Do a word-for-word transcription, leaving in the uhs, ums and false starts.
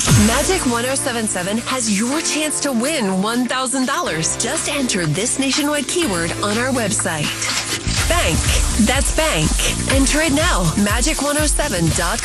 Magic one oh seven seven has your chance to win one thousand dollars. Just enter this nationwide keyword on our website. Bank. That's bank. Enter it now. magic one oh seven dot com.